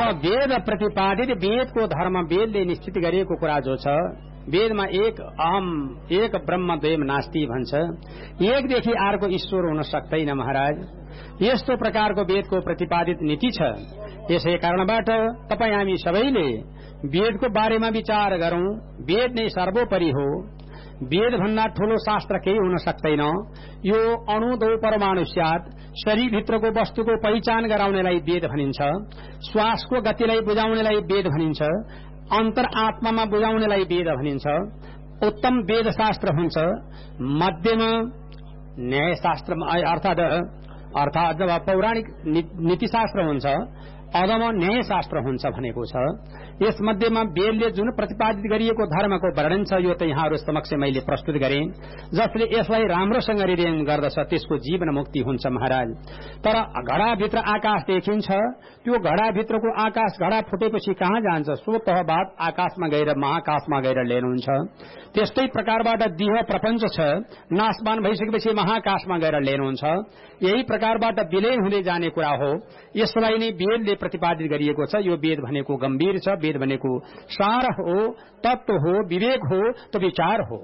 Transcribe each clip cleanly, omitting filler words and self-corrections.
वेद प्रतिपादित वेदको धर्म वेदले निश्चित गरिएको कुरा जो छ वेदमा एक अहम एक ब्रह्म द्वयम नास्ति भन्छ एकदेखि अर्को ईश्वर हुन सक्दैन महाराज यस्तो प्रकारको वेदको प्रतिपादित नीति छ यसै कारणबाट तपाई हामी सबैले वेदको बारेमा विचार गरौं वेद नै सर्वोपरि हो वेद भन्दा ठूलो शास्त्र केही हुन सक्दैन यो अणु दो परमाणु स्यात् शरीर भित्रको वस्तुको पहिचान गराउनेलाई वेद भनिन्छ श्वासको गतिलाई बुझाउनेलाई वेद भनिन्छ अन्तरआत्मामा बुझाउनेलाई वेद भनिन्छ उत्तम वेद शास्त्र हुन्छ मध्यम न्याय शास्त्र अर्थात जब पौराणिक नीतिशास्त्र हुन्छ अधम न्याय शास्त्र हुन्छ भनेको छ यस मध्येमा वेदले जुन प्रतिपादित गरिएको धर्मको वर्णन छ यो त यहाँहरु समक्ष मैले प्रस्तुत गरे जसले यसलाई राम्रोसँग हृदयन गर्दछ त्यसको जीवन मुक्ति हुन्छ महाराज तर घडाभित्र आकाश देखिन्छ त्यो घडाभित्रको आकाश घडा फुटेपछि कहाँ जान्छ स्वतः बाद आकाशमा गएर महाकाशमा गएर लिनुहुन्छ त्यस्तै प्रकारबाट दिह प्रपञ्च छ नाशमान भइसकेपछि महाकाशमा गएर लिनुहुन्छ यही प्रकारबाट विलय हुँदै जाने कुरा हो यसलाई नै वेदले प्रतिपादित गरिएको छ यो वेद भनेको गम्भीर छ वेद भनेको सार हो तत्व हो विवेक हो त विचार हो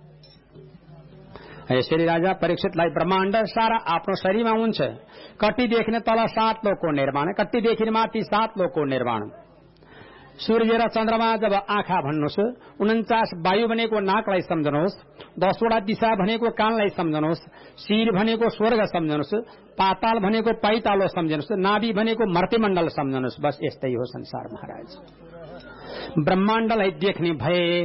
यसरी राजा परीक्षितलाई ब्रह्माण्ड सारा आफ्नो शरीरमा हुन्छ कट्टीदेखि तल 7 लोकको निर्माण कट्टीदेखि माथि 7 लोकको निर्माण सूर्य र चन्द्रमा जब आँखा भन्नुस् 49 वायु भनेको नाकलाई सम्झनुहोस् 10 वटा दिशा भनेको कानलाई सम्झनुहोस् शिर भनेको स्वर्ग सम्झनुहोस् पाताल भनेको पाइतालो सम्झनुहोस् नाभि भनेको मर्त्यमण्डल सम्झनुहोस् बस यस्तै हो संसार महाराज ब्रह्माण्डलाई देख्ने भए